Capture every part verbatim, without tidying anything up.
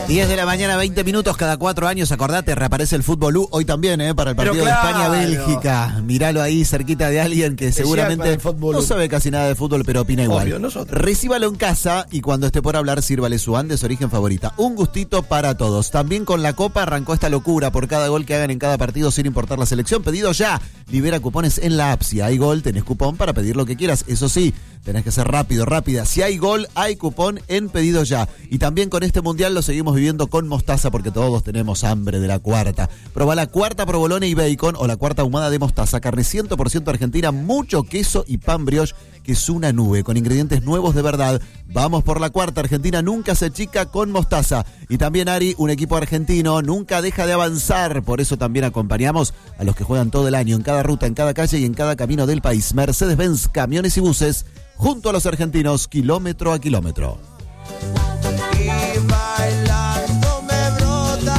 diez de la mañana, veinte minutos, cada cuatro años, acordate, reaparece el Fútbol U, hoy también, ¿eh? Para el partido claro. de España-Bélgica. Míralo ahí cerquita de alguien que seguramente no sabe casi nada de fútbol, pero opina igual. Obvio, nosotros. Recíbalo en casa y cuando esté por hablar, sírvale su Andes origen favorita. Un gustito para todos. También con la Copa arrancó esta locura por cada gol que hagan en cada partido sin importar la selección. Pedido ya. Libera cupones en la app. Si hay gol, tenés cupón para pedir lo que quieras. Eso sí, tenés que ser rápido, rápida. Si hay gol, hay cupón en Pedido Ya. Y también con este mundial lo seguimos viviendo con mostaza porque todos tenemos hambre de la cuarta. Probá la cuarta provolone y bacon o la cuarta ahumada de mostaza. Carne cien por ciento argentina, mucho queso y pan brioche, que es una nube con ingredientes nuevos de verdad. Vamos por la cuarta. Argentina nunca se chica con mostaza. Y también, Ari, un equipo argentino nunca deja de avanzar. Por eso también acompañamos a los que juegan todo el año en cada ruta, en cada calle y en cada camino del país. Mercedes-Benz Camiones y Buses, junto a los argentinos, kilómetro a kilómetro. Y bailando me brotas,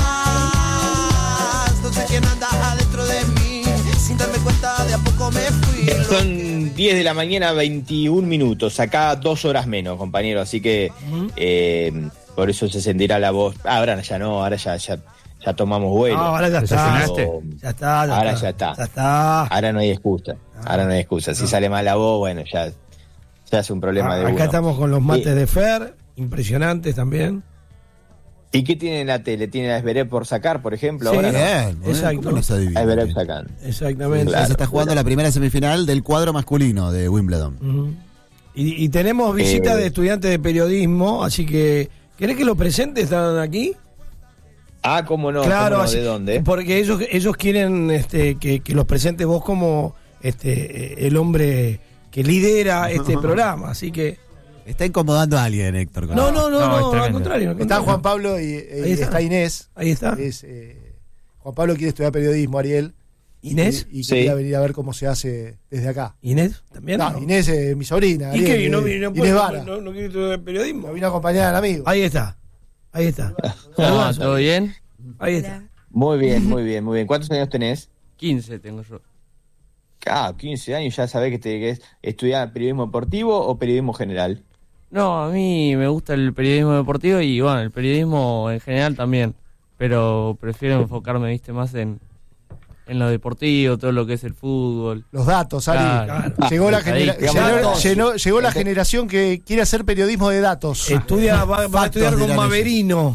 no sé quién anda adentro de mí, sin darme cuenta de a poco me fui. Son diez de la mañana, veintiún minutos, acá dos horas menos, compañero, así que uh-huh. eh, por eso se sentirá la voz. Ah, ahora ya no, ahora ya, ya, ya tomamos vuelo. No, ahora ya está. O, ya está, ya ahora está. ya está. Ya está. Ahora no hay excusa, ah, ahora no hay excusa. Si no. sale mal la voz, bueno, ya, ya es un problema ah, de uno. Acá estamos con los mates y, de Fer, impresionantes también. ¿Y qué tiene en la tele? ¿Tiene a Zverev por sacar, por ejemplo? Sí, ahora bien, no. Exacto. ¿Cómo no se adivina? A Zverev sacando. Exactamente. Claro, se está jugando claro. la primera semifinal del cuadro masculino de Wimbledon. Uh-huh. y, y tenemos visita eh, de estudiantes de periodismo, así que, ¿querés que los presentes? ¿Están aquí? Ah, cómo no, claro, cómo no, así, ¿de dónde? Porque ellos, ellos quieren este, que, que los presentes vos como este, el hombre que lidera este programa, así que... Está incomodando a alguien, Héctor. No, no, no, no, no al contrario. Al está Juan Pablo y, y está. está Inés. Ahí está. Es, eh, Juan Pablo quiere estudiar periodismo, Ariel. ¿Inés? Y, y sí. quería venir a ver cómo se hace desde acá. ¿Inés también? No, no. Inés es eh, mi sobrina. ¿Y Ariel, qué? ¿No, Inés, no, Inés puede, Vara. No, no quiere estudiar periodismo? Me vino a acompañar al amigo. Ahí está. Ahí está. Ah, ¿todo bien? Ahí está. Muy bien, muy bien, muy bien. ¿Cuántos años tenés? quince tengo yo. Ah, quince años, ya sabés que, te, que es estudiar periodismo deportivo o periodismo general. No, a mí me gusta el periodismo deportivo y bueno, el periodismo en general también, pero prefiero enfocarme, viste, más en, en lo deportivo, todo lo que es el fútbol. Los datos, Ari. Claro. Llegó, la, genera- llegó, llegó, llegó la generación que quiere hacer periodismo de datos. Estudia, va, va a estudiar con Maverino.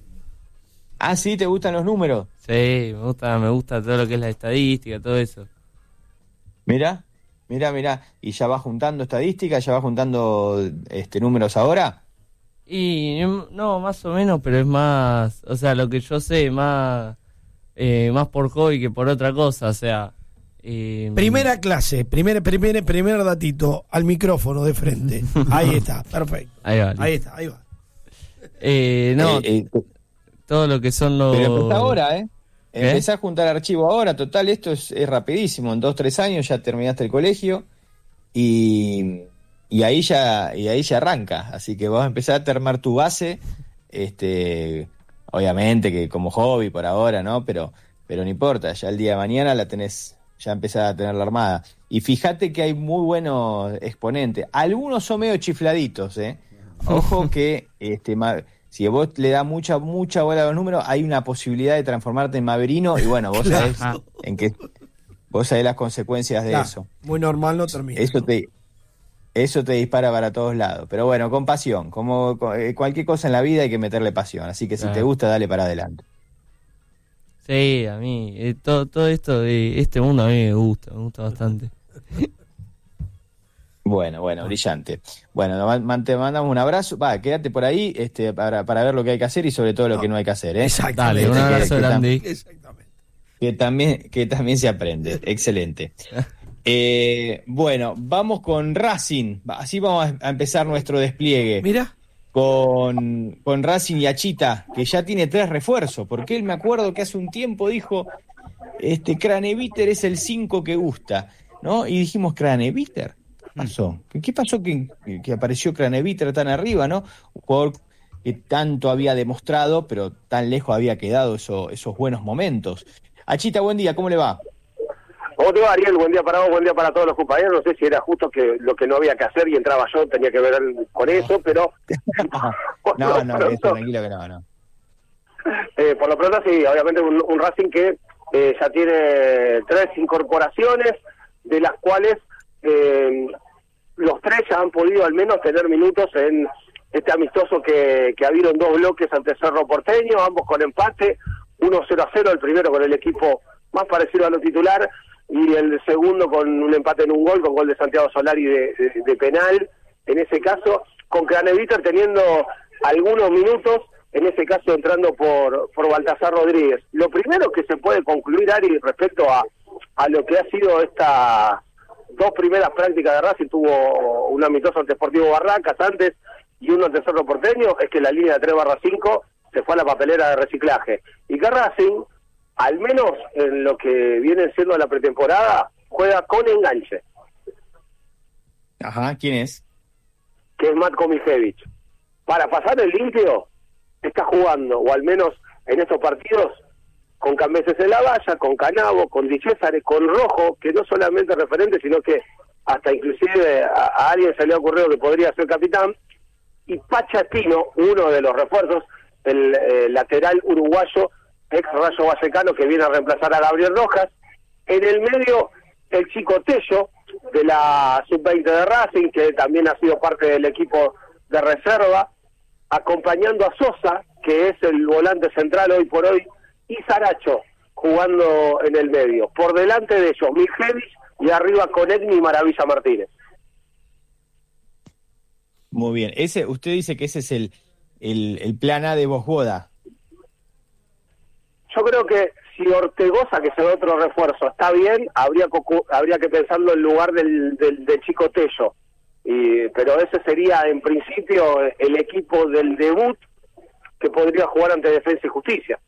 Ah, ¿sí? ¿Te gustan los números? Sí, me gusta, me gusta todo lo que es la estadística, todo eso. Mirá, mirá, mirá. ¿Y ya va juntando estadísticas? ¿Ya va juntando este números ahora? Y no, más o menos, pero es más, o sea, lo que yo sé, más, eh, más por hobby que por otra cosa, o sea. Eh, Primera clase, primer, primer, primer datito, al micrófono de frente. Ahí está, perfecto. Ahí va. Ahí está, ahí va. Eh, no, eh, eh, todo lo que son los... Pero empezá ahora, ¿eh? ¿Eh? Empezá a juntar archivo ahora, total, esto es, es rapidísimo, en dos, tres años ya terminaste el colegio y, y ahí ya y ahí ya arranca, así que vas a empezar a armar tu base, este, obviamente que como hobby por ahora, ¿no? Pero, pero no importa, ya el día de mañana la tenés, ya empezás a tenerla armada. Y fíjate que hay muy buenos exponentes, algunos son medio chifladitos, ¿eh? Ojo que este si vos le das mucha, mucha bola a los números, hay una posibilidad de transformarte en Maverino y bueno, vos sabés en qué, vos sabés las consecuencias de claro, eso. Muy normal no termina. Eso te, eso te dispara para todos lados. Pero bueno, con pasión. Como cualquier cosa en la vida hay que meterle pasión. Así que si claro. te gusta, dale para adelante. Sí, a mí, eh, todo, todo esto de este mundo a mí me gusta, me gusta bastante. Bueno, bueno, brillante. Bueno, te mandamos un abrazo. Va, quédate por ahí este, para, para ver lo que hay que hacer y sobre todo lo no. que no hay que hacer. ¿eh? Exactamente. Dale, un abrazo que, grande. Que, Exactamente. Que también, que también se aprende. Excelente. Eh, bueno, vamos con Racing. Así vamos a empezar nuestro despliegue. Mira. Con, con Racing y Achita, que ya tiene tres refuerzos. Porque él me acuerdo que hace un tiempo dijo, este Craneviter es el cinco que gusta, ¿no? Y dijimos, ¿Craneviter? ¿Qué pasó? ¿Qué pasó que, que apareció Craneviter tan arriba, no? Un jugador que tanto había demostrado, pero tan lejos había quedado eso, esos buenos momentos. Achita, buen día, ¿cómo le va? ¿Cómo te va, Ariel? Buen día para vos, buen día para todos los compañeros. No sé si era justo que lo que no había que hacer y entraba yo, tenía que ver con eso, pero... no, no, no eso, tranquilo que no, no. Eh, por lo pronto sí, obviamente un, un Racing que eh, ya tiene tres incorporaciones, de las cuales eh, los tres ya han podido al menos tener minutos en este amistoso que, que abrieron dos bloques ante Cerro Porteño, ambos con empate, uno cero a cero, el primero con el equipo más parecido a lo titular, y el segundo con un empate en un gol, con gol de Santiago Solari de, de, de penal, en ese caso, con Craneviter teniendo algunos minutos, en ese caso entrando por, por Baltasar Rodríguez. Lo primero que se puede concluir, Ari, respecto a, a lo que ha sido estas dos primeras prácticas de Racing, tuvo un amistoso ante Sportivo Barracas antes y uno ante Cerro Porteño, es que la línea de tres barra cinco se fue a la papelera de reciclaje. Y que Racing, al menos en lo que viene siendo la pretemporada, juega con enganche. Ajá, ¿quién es? Que es Matko Mijevich. Para pasar el limpio, está jugando, o al menos en estos partidos, con Cambeses en la valla, con Canavo, con Di Cesare, con Rojo, que no solamente es referente, sino que hasta inclusive a, a alguien se le ha ocurrido que podría ser capitán, y Pachatino, uno de los refuerzos, el eh, lateral uruguayo, ex Rayo Vallecano, que viene a reemplazar a Gabriel Rojas. En el medio, el chico Tello, de la sub veinte de Racing, que también ha sido parte del equipo de reserva, acompañando a Sosa, que es el volante central hoy por hoy, y Saracho, jugando en el medio. Por delante de ellos, Mijevich, y arriba Konechny y Maravilla Martínez. Muy bien. Ese, usted dice que ese es el, el, el plan A de Vosboda. Yo creo que si Ortegoza, que es el otro refuerzo, está bien, habría que, habría que pensarlo en lugar del, del, del chico Tello. Y, pero ese sería en principio el equipo del debut que podría jugar ante Defensa y Justicia.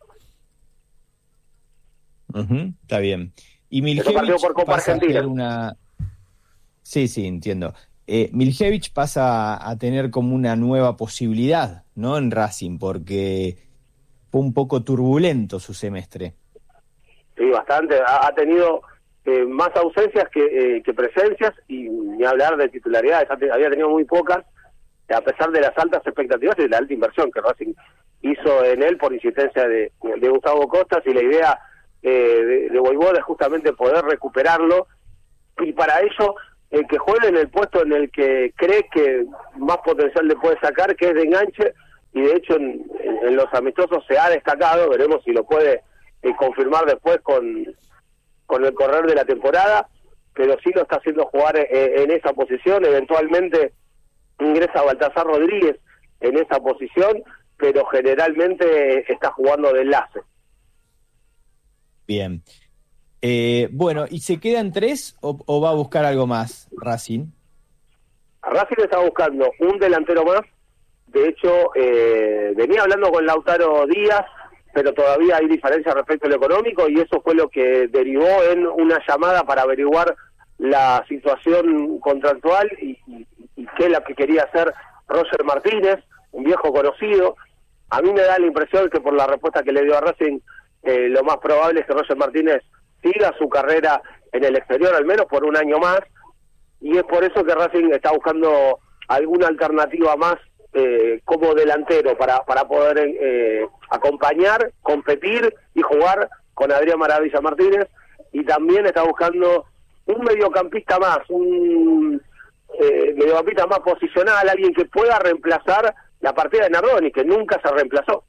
Uh-huh, está bien. Y Miljevich por Copa pasa Argentina. a ser una... Sí, sí, entiendo. Eh, Miljevich pasa a tener como una nueva posibilidad, ¿no? En Racing, porque fue un poco turbulento su semestre. Sí, bastante. Ha, ha tenido eh, más ausencias que, eh, que presencias, y ni hablar de titularidades. Había tenido muy pocas, a pesar de las altas expectativas y de la alta inversión que Racing hizo en él por insistencia de, de Gustavo Costas, y la idea eh, de, de Vojvoda es justamente poder recuperarlo, y para ello el que juegue en el puesto en el que cree que más potencial le puede sacar, que es de enganche, y de hecho en, en, en los amistosos se ha destacado, veremos si lo puede eh, confirmar después con, con el correr de la temporada, pero sí lo está haciendo jugar eh, en esa posición. Eventualmente ingresa Baltasar Rodríguez en esa posición, pero generalmente está jugando de enlace. Bien. Eh, bueno, ¿y se quedan tres o, o va a buscar algo más Racing? Racing está buscando un delantero más. De hecho, eh, venía hablando con Lautaro Díaz, pero todavía hay diferencias respecto a lo económico, y eso fue lo que derivó en una llamada para averiguar la situación contractual y, y, y qué es la que quería hacer Roger Martínez, un viejo conocido. A mí me da la impresión que por la respuesta que le dio a Racing, eh, lo más probable es que Roger Martínez siga su carrera en el exterior, al menos por un año más, y es por eso que Racing está buscando alguna alternativa más eh, como delantero para, para poder eh, acompañar, competir y jugar con Adrián Maravilla Martínez, y también está buscando un mediocampista más, un eh, mediocampista más posicional, alguien que pueda reemplazar la partida de Nardoni, que nunca se reemplazó.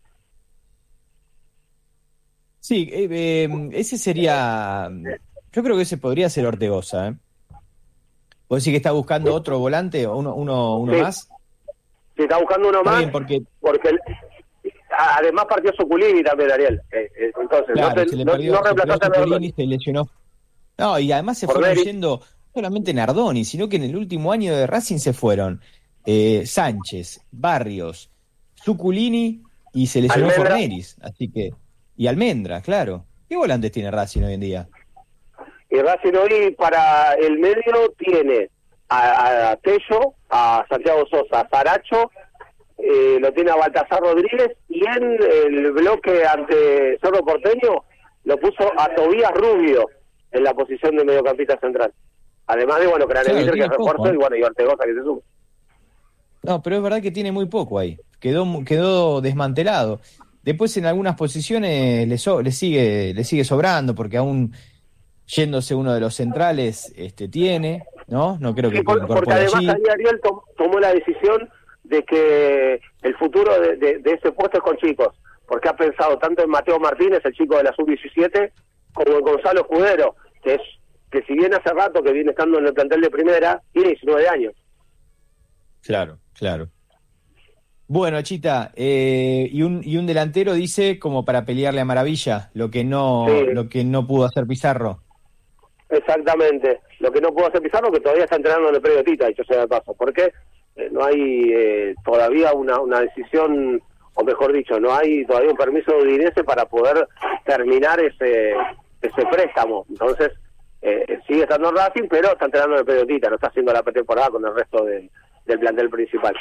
Sí, eh, eh, ese sería... Yo creo que ese podría ser Ortegoza, ¿eh? ¿Vos decís que está buscando otro volante o uno, uno, uno sí. más? Sí, está buscando uno Está más, bien, porque... porque el, además partió Suculini también, Ariel. Eh, eh, entonces, Claro, no, te, se le no, perdió, no se reemplazaste a perdió Nardoni. Suculini, se lesionó. No, y además se Por fueron Neri. yendo, no solamente Nardoni, sino que en el último año de Racing se fueron eh, Sánchez, Barrios, Suculini y se lesionó Almendra. Forneris, así que... Y Almendra, claro. ¿Qué volantes tiene Racing hoy en día? Y Racing hoy para el medio tiene a, a Tello, a Santiago Sosa, a Saracho, eh, lo tiene a Baltasar Rodríguez, y en el bloque ante Cerro Porteño lo puso a Tobías Rubio en la posición de mediocampista central. Además de, bueno, Craneviter, Claro, que es tiene refuerzo, poco, ¿eh? y bueno, y Ortegoza, que se suma. No, pero es verdad que tiene muy poco ahí. Quedó, quedó desmantelado. después en algunas posiciones le, so, le sigue le sigue sobrando, porque aún yéndose uno de los centrales este tiene, ¿no? No creo que sí, por, porque además allí. ahí Ariel tom, tomó la decisión de que el futuro de, de, de ese puesto es con chicos, porque ha pensado tanto en Mateo Martínez, el chico de la sub diecisiete, como en Gonzalo Escudero, que es que si bien hace rato que viene estando en el plantel de primera, tiene diecinueve años. Claro, claro. Bueno, Chita, eh, y un y un delantero dice como para pelearle a Maravilla, lo que no sí. lo que no pudo hacer Pizarro. Exactamente, lo que no pudo hacer Pizarro, que todavía está entrenando en el predio Tita, dicho sea de paso, porque eh, no hay eh, todavía una, una decisión, o mejor dicho, no hay todavía un permiso de Udinese para poder terminar ese ese préstamo. Entonces, eh, sigue estando en Racing, pero está entrenando en el predio Tita, no está haciendo la pretemporada con el resto de, del plantel principal.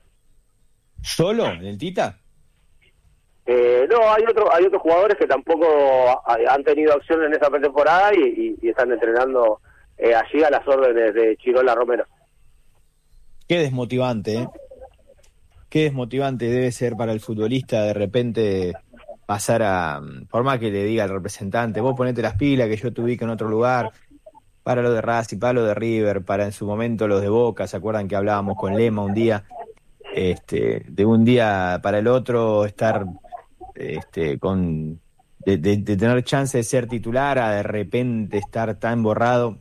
¿Solo en el Tita? Eh, no, hay otro, hay otros jugadores que tampoco han tenido acción en esa pretemporada y, y, y están entrenando eh, allí a las órdenes de Chirola Romero. Qué desmotivante, ¿eh? Qué desmotivante debe ser para el futbolista de repente pasar a, por más que le diga al representante, vos ponete las pilas que yo te ubico en otro lugar, para lo de Racing, para lo de River, para en su momento los de Boca, ¿se acuerdan que hablábamos con Lema un día? Este, de un día para el otro estar este, con de, de, de tener chance de ser titular a de repente estar tan borrado,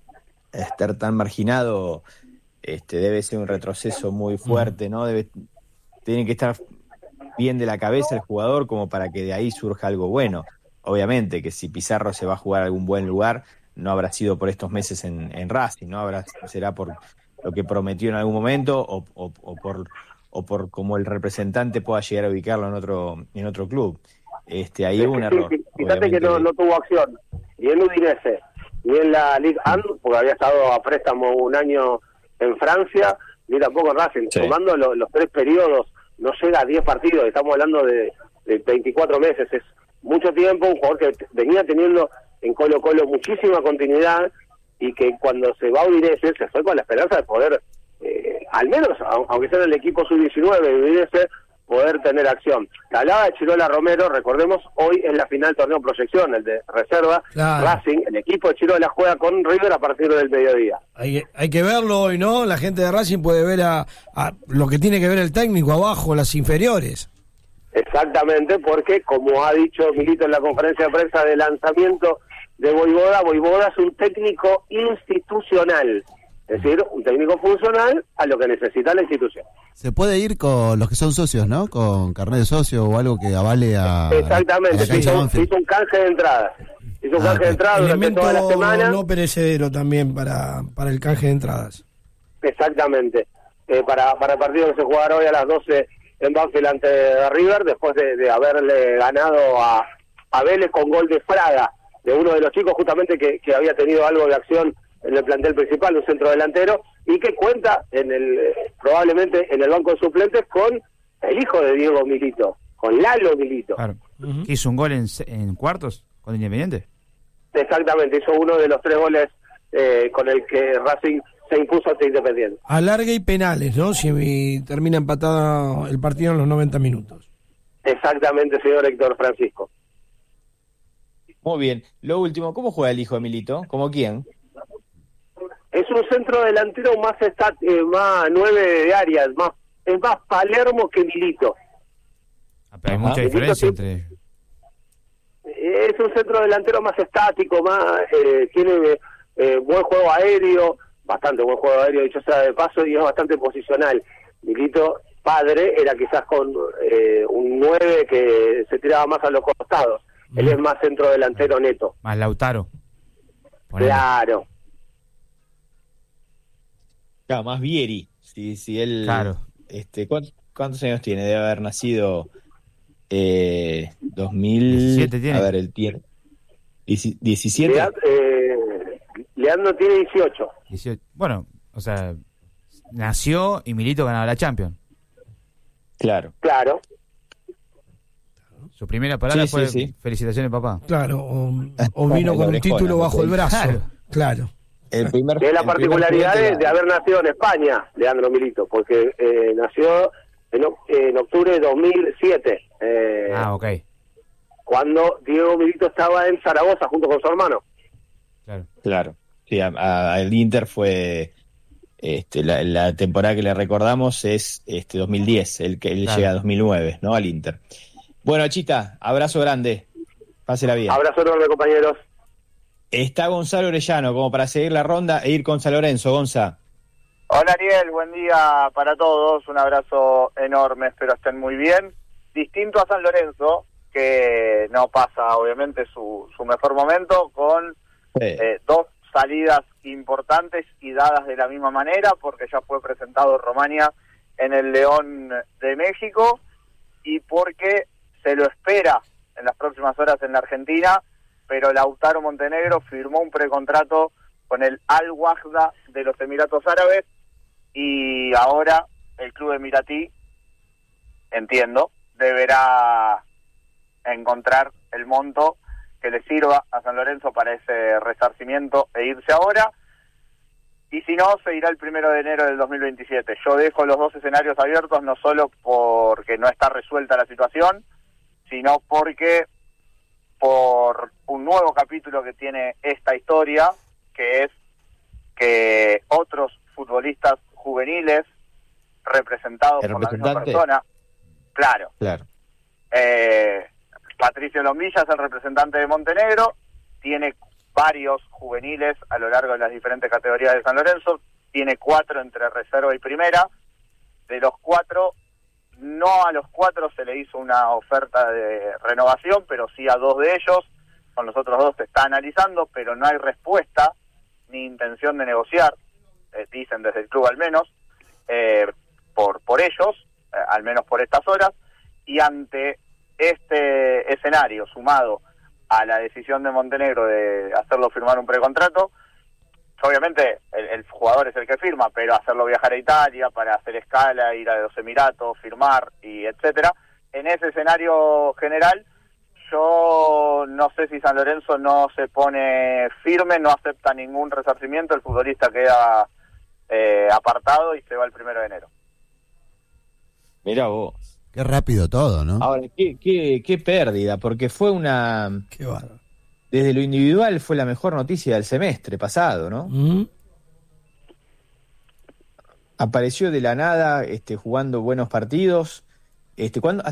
estar tan marginado, este, debe ser un retroceso muy fuerte, ¿no? Debe, tiene que estar bien de la cabeza el jugador como para que de ahí surja algo bueno. Obviamente que si Pizarro se va a jugar a algún buen lugar, no habrá sido por estos meses en, en Racing, no habrá será por lo que prometió en algún momento o, o, o por o por como el representante pueda llegar a ubicarlo en otro en otro club. Este ahí hubo un error. Sí, fíjate que no, no tuvo acción ni en Udinese ni en la Ligue uno, porque había estado a préstamo un año en Francia, ni tampoco en Racing. Sí. Tomando lo, los tres periodos, no llega a diez partidos, estamos hablando de, de veinticuatro meses, es mucho tiempo, un jugador que venía teniendo en Colo Colo muchísima continuidad y que cuando se va a Udinese se fue con la esperanza de poder, eh, al menos, aunque sea en el equipo sub diecinueve de Udinese, poder tener acción. La hablaba de Chirola Romero, recordemos, hoy es la final torneo proyección, el de reserva, claro. Racing, el equipo de Chirola juega con River a partir del mediodía. Hay, hay que verlo hoy, ¿no? La gente de Racing puede ver a, a lo que tiene que ver el técnico abajo, las inferiores. Exactamente, porque como ha dicho Milito en la conferencia de prensa de lanzamiento de Voivoda, Voivoda es un técnico institucional, es decir, un técnico funcional a lo que necesita la institución. Se puede ir con los que son socios, ¿no? Con carnet de socio o algo que avale a... Exactamente, a la se hizo, cancha se hizo un canje de entradas. Hizo un Ah, canje de entradas durante Elemento toda la semana. no perecedero también para, para el canje de entradas. Exactamente. Eh, para, para el partido que se jugará hoy a las doce en Banfield ante River, después de, de haberle ganado a, a Vélez con gol de Fraga, de uno de los chicos justamente que, que había tenido algo de acción en el plantel principal, un centro delantero, y que cuenta en el probablemente en el banco de suplentes con el hijo de Diego Milito, con Lalo Milito. Claro. Uh-huh. ¿Hizo un gol en, en cuartos con Independiente? Exactamente, hizo uno de los tres goles eh, con el que Racing se impuso ante Independiente. Alargue y penales, ¿no? Si termina empatado el partido en los noventa minutos. Exactamente, señor Héctor Francisco. Muy bien. Lo último, ¿cómo juega el hijo de Milito? ¿Cómo quién? Es un centro delantero más estat, eh, más nueve de áreas, más es más Palermo que Milito. Ah, pero hay Ajá. mucha diferencia entre... Es un centro delantero más estático, más eh, tiene eh, buen juego aéreo, bastante buen juego aéreo, dicho sea de paso, y es bastante posicional. Milito, padre, era quizás con eh, un nueve que se tiraba más a los costados. Mm. Él es más centro delantero neto. Más Lautaro. Ponele. Claro. Claro, más Vieri. Si, si él... Claro. Este, ¿cuántos, ¿Cuántos años tiene? Debe haber nacido... Eh, dos mil... diecisiete tiene. A ver, el tiene... ¿diecisiete? Leandro, eh, Leandro tiene dieciocho. dieciocho. Bueno, o sea, nació y Milito ganaba la Champions. Claro. Claro. Su primera palabra Sí, fue sí, sí. felicitaciones, papá. Claro, o, o vino con un orejona, título bajo el brazo. Claro. Claro. El primer, Es la el particularidad primer de, de haber nacido en España, Leandro Milito, porque eh, nació en, en octubre de dos mil siete. Eh, Ah, ok. Cuando Diego Milito estaba en Zaragoza junto con su hermano. Claro. Claro. Sí, a, a- al Inter fue este, la, la temporada que le recordamos es este dos mil diez, el que él Claro. llega a dos mil nueve, ¿no? Al Inter. Bueno, Chita, abrazo grande. Pásela bien. Abrazo enorme, compañeros. Está Gonzalo Orellano como para seguir la ronda e ir con San Lorenzo. Gonza. Hola Ariel, buen día para todos, un abrazo enorme, espero estén muy bien. Distinto a San Lorenzo, que no pasa obviamente su, su mejor momento, con eh, dos salidas importantes y dadas de la misma manera, porque ya fue presentado Romaña en el León de México y porque se lo espera en las próximas horas en la Argentina, pero Lautaro Montenegro firmó un precontrato con el Al Wahda de los Emiratos Árabes y ahora el club emiratí, entiendo, deberá encontrar el monto que le sirva a San Lorenzo para ese resarcimiento e irse ahora, y si no, se irá el primero de enero del dos mil veintisiete. Yo dejo los dos escenarios abiertos no solo porque no está resuelta la situación, sino porque por un nuevo capítulo que tiene esta historia, que es que otros futbolistas juveniles representados ¿El por la misma representante? persona, claro, Claro. eh, Patricio Lombilla es el representante de Montenegro, tiene varios juveniles a lo largo de las diferentes categorías de San Lorenzo, tiene cuatro entre reserva y primera, de los cuatro, no a los cuatro se le hizo una oferta de renovación, pero sí a dos de ellos, con los otros dos se está analizando, pero no hay respuesta ni intención de negociar, eh, dicen desde el club al menos, eh, por, por ellos, eh, al menos por estas horas, y ante este escenario sumado a la decisión de Montenegro de hacerlo firmar un precontrato, obviamente el, el jugador es el que firma, pero hacerlo viajar a Italia para hacer escala, ir a los Emiratos, firmar y etcétera, en ese escenario general yo no sé si San Lorenzo no se pone firme, no acepta ningún resarcimiento, el futbolista queda eh, apartado y se va el primero de enero. Mirá vos. Qué rápido todo, ¿no? Ahora, qué, qué, qué pérdida, porque fue una... Qué bárbaro. Desde lo individual fue la mejor noticia del semestre pasado, ¿no? ¿Mm? Apareció de la nada, este, jugando buenos partidos. Este, ¿cuándo,